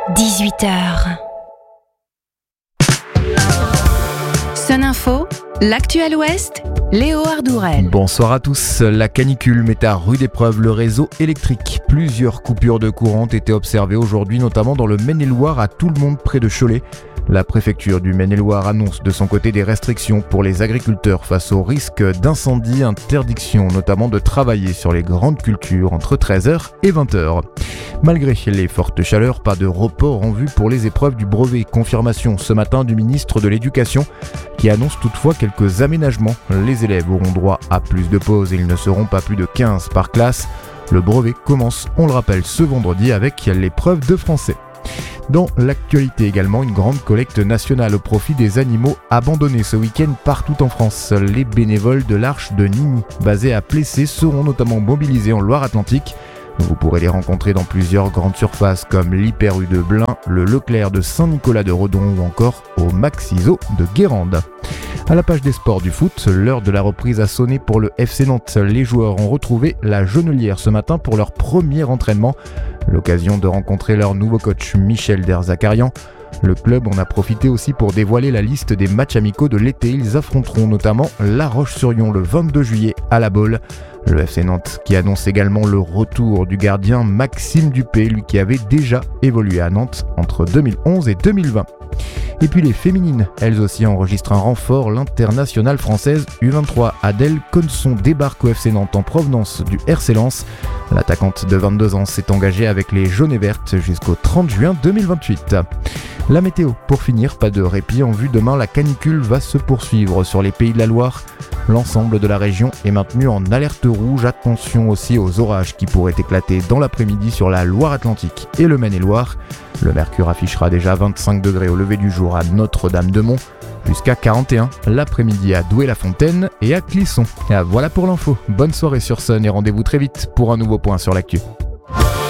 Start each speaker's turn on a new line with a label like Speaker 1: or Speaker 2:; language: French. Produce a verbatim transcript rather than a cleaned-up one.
Speaker 1: dix-huit heures. Sun Info, l'actuel Ouest, Léo Ardourel.
Speaker 2: Bonsoir à tous. La canicule met à rude épreuve le réseau électrique. Plusieurs coupures de courant ont été observées aujourd'hui, notamment dans le Maine-et-Loire, à Tout-le-Monde près de Cholet. La préfecture du Maine-et-Loire annonce de son côté des restrictions pour les agriculteurs face au risque d'incendie, interdiction notamment de travailler sur les grandes cultures entre treize heures et vingt heures. Malgré les fortes chaleurs, pas de report en vue pour les épreuves du brevet. Confirmation ce matin du ministre de l'Éducation qui annonce toutefois quelques aménagements. Les élèves auront droit à plus de pauses et ils ne seront pas plus de quinze par classe. Le brevet commence, on le rappelle, ce vendredi avec l'épreuve de français. Dans l'actualité également, une grande collecte nationale au profit des animaux abandonnés ce week-end partout en France. Les bénévoles de l'Arche de Nini, basés à Plessé, seront notamment mobilisés en Loire-Atlantique. Vous pourrez les rencontrer dans plusieurs grandes surfaces comme l'Hyper U de Blain, le Leclerc de Saint-Nicolas de Redon ou encore au Maxiso de Guérande. À la page des sports du foot, l'heure de la reprise a sonné pour le F C Nantes. Les joueurs ont retrouvé la Genelière ce matin pour leur premier entraînement. L'occasion de rencontrer leur nouveau coach Michel Derzakarian. Le club en a profité aussi pour dévoiler la liste des matchs amicaux de l'été. Ils affronteront notamment La Roche-sur-Yon le vingt-deux juillet à La Baule. Le F C Nantes qui annonce également le retour du gardien Maxime Dupé, lui qui avait déjà évolué à Nantes entre deux mille onze et deux mille vingt. Et puis les féminines, elles aussi enregistrent un renfort. L'internationale française U vingt-trois Adèle Conson débarque au F C Nantes en provenance du R C Lens. L'attaquante de vingt-deux ans s'est engagée avec les jaunes et vertes jusqu'au trente juin deux mille vingt-huit. La météo, pour finir, pas de répit en vue demain, la canicule va se poursuivre sur les Pays de la Loire. L'ensemble de la région est maintenu en alerte rouge. Attention aussi aux orages qui pourraient éclater dans l'après-midi sur la Loire-Atlantique et le Maine-et-Loire. Le mercure affichera déjà vingt-cinq degrés au lever du jour à Notre-Dame-de-Mont, jusqu'à quarante et un l'après-midi à Douai-la-Fontaine et à Clisson. Et voilà pour l'info. Bonne soirée sur Sun et rendez-vous très vite pour un nouveau point sur l'actu.